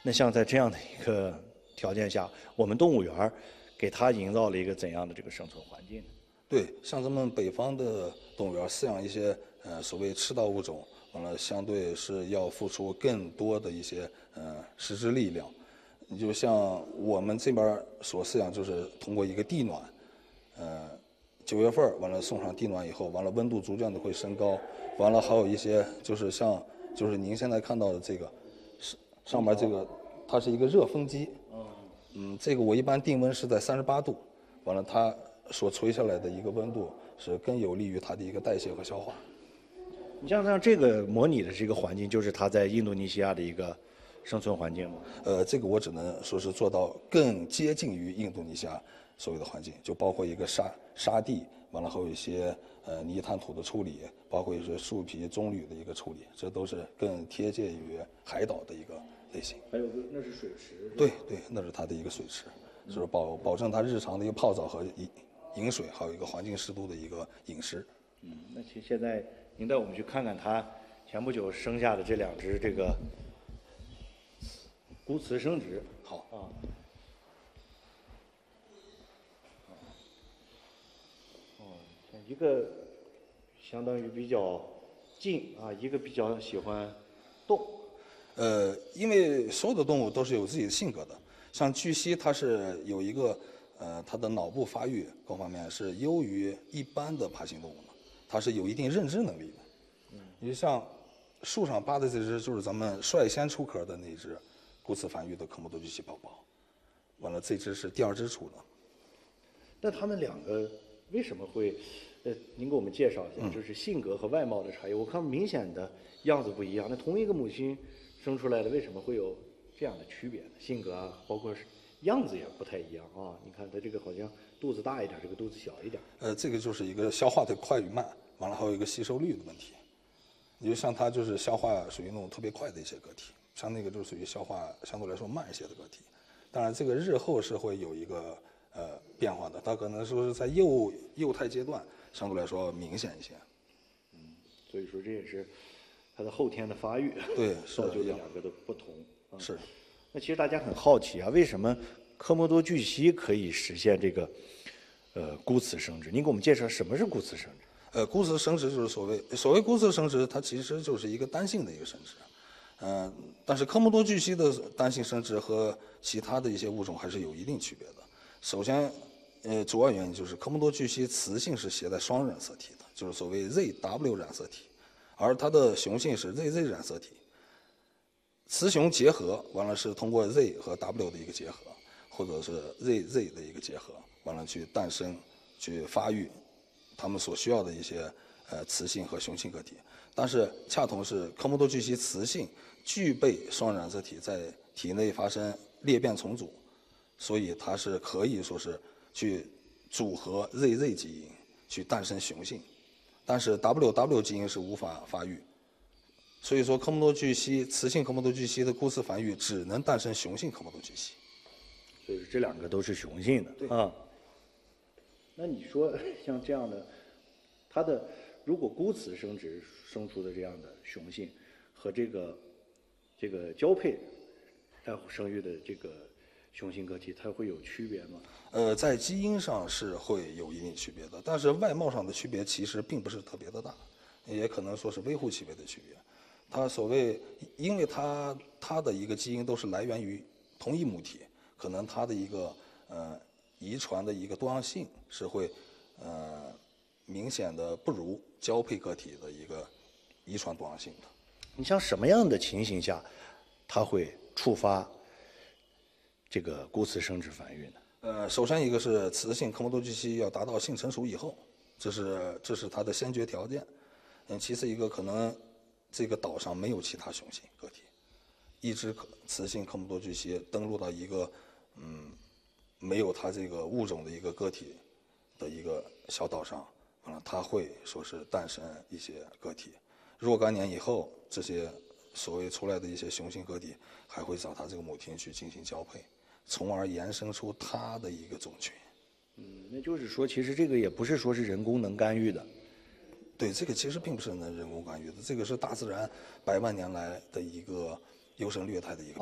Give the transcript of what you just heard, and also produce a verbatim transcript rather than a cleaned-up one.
那像在这样的一个条件下，我们动物园给它营造了一个怎样的这个生存环境呢？ 对，像咱们北方的动物园饲养一些呃所谓赤道物种，完了相对是要付出更多的一些呃实质力量。你就像我们这边所饲养，就是通过一个地暖，呃，九月份完了送上地暖以后，完了温度逐渐的会升高，完了还有一些就是像就是您现在看到的这个上上面这个，它是一个热风机，嗯，这个我一般定温是在三十八度，完了它所吹下来的一个温度是更有利于它的一个代谢和消化。 你像像这个模拟的这个环境，就是它在印度尼西亚的一个生存环境吗？ 呃，这个我只能说是做到更接近于印度尼西亚所谓的环境，就包括一个沙沙地，完了还有一些呃泥炭土的处理，包括一些树皮棕榈的一个处理，这都是更贴近于海岛的一个类型。 还有个那是水池。 对对，那是它的一个水池，就是保保证它日常的一个泡澡和饮饮水，还有一个环境湿度的一个饮食。 嗯，那其实现在您带我们去看看它前不久生下的这两只这个孤雌生殖。 好啊。哦，一个相当于比较静啊，一个比较喜欢动。 呃，因为所有的动物都是有自己的性格的，像巨蜥，它是有一个呃，它的脑部发育各方面是优于一般的爬行动物的，它是有一定认知能力的。嗯，你就像树上扒的这只，就是咱们率先出壳的那只孤雌繁育的科莫多巨蜥宝宝，完了这只是第二只出的。 那它们两个为什么会？呃，您给我们介绍一下，就是性格和外貌的差异。我看明显的样子不一样。那同一个母亲生出来的，为什么会有这样的区别呢？性格啊，包括是样子也不太一样啊。你看它这个好像肚子大一点，这个肚子小一点。 呃，这个就是一个消化的快与慢，完了还有一个吸收率的问题。你就像它就是消化属于那种特别快的一些个体，像那个就属于消化相对来说慢一些的个体。当然，这个日后是会有一个呃变化的，它可能说是在幼幼态阶段相对来说明显一些。 嗯，所以说这也是它的后天的发育， 对， 造就了两个的不同。啊、 是。 那其实大家很好奇啊，为什么科莫多巨蜥可以实现这个呃孤雌生殖？您给我们介绍什么是孤雌生殖？ 呃，孤雌生殖就是所谓所谓孤雌生殖，它其实就是一个单性的一个生殖。嗯、呃，但是科莫多巨蜥的单性生殖和其他的一些物种还是有一定区别的。首先，呃，主要原因就是科莫多巨蜥雌性是携带双染色体的，就是所谓 Z W 染色体，而它的雄性是 Z Z 染色体。雌雄结合完了是通过 Z 和 W 的一个结合，或者是 Z Z 的一个结合，完了去诞生、去发育它们所需要的一些呃雌性和雄性个体。但是恰同是科莫多巨蜥雌性具备双染色体在体内发生裂变重组，所以它是可以说是去组合 Z Z 基因去诞生雄性，但是 W W 基因是无法发育。所以说，科莫多巨蜥雌性科莫多巨蜥的孤雌繁育只能诞生雄性科莫多巨蜥， 所以这两个都是雄性的啊。那你说像这样的，它的如果孤雌生殖生出的这样的雄性和这个这个交配然后生育的这个雄性个体，它会有区别吗？ 呃，在基因上是会有一定区别的，但是外貌上的区别其实并不是特别的大，也可能说是微乎其微的区别。它所谓，因为它它的一个基因都是来源于同一母体，可能它的一个呃遗传的一个多样性是会呃明显的不如交配个体的一个遗传多样性的。 你像什么样的情形下，它会触发这个孤雌生殖繁育呢？ 呃，首先一个是雌性科莫多巨蜥要达到性成熟以后，这是这是它的先决条件。嗯，其次一个可能。这个岛上没有其他雄性个体，一只雌性科莫多巨蜥登陆到一个嗯没有它这个物种的一个个体的一个小岛上，完了它会说是诞生一些个体，若干年以后，这些所谓出来的一些雄性个体还会找它这个母亲去进行交配，从而延伸出它的一个种群。 嗯，那就是说，其实这个也不是说是人工能干预的。 对，这个其实并不是能人工干预的，这个是大自然百万年来的一个优胜劣汰的一个。